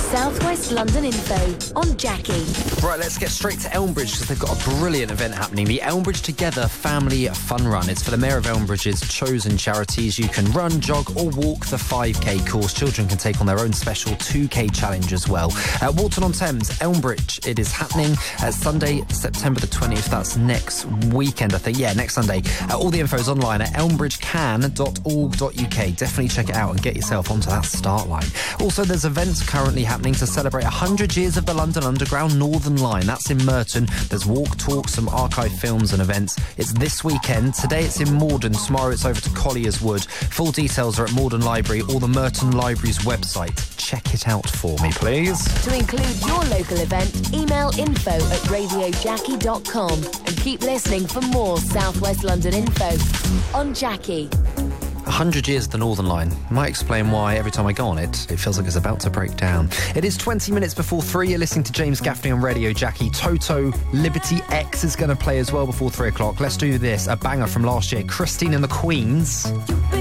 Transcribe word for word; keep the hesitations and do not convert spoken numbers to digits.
South West London info on Jackie. Right, let's get straight to Elmbridge because they've got a brilliant event happening. The Elmbridge Together Family Fun Run. It's for the Mayor of Elmbridge's chosen charities. You can run, jog or walk the five K course. Children can take on their own special two K challenge as well. At Walton-on-Thames, Elmbridge. It is happening at Sunday, September the twentieth. That's next weekend, I think. Yeah, next Sunday. Uh, all the info is online at elmbridge can dot org dot U K. Definitely check it out and get yourself onto that start line. Also, there's events currently happening to celebrate one hundred years of the London Underground Northern Line. That's in Merton. There's walk, talk, some archive films and events. It's this weekend. Today it's in Morden. Tomorrow it's over to Collier's Wood. Full details are at Morden Library or the Merton Library's website. Check it out for me, please. To include your local event, email info at radio jackie dot com and keep listening for more South West London info on Jackie. one hundred years of the Northern Line. Might explain why every time I go on it, it feels like it's about to break down. It is twenty minutes before three. You're listening to James Gaffney on Radio Jackie. Toto, Liberty X is going to play as well before three o'clock. Let's do this. A banger from last year. Christine and the Queens.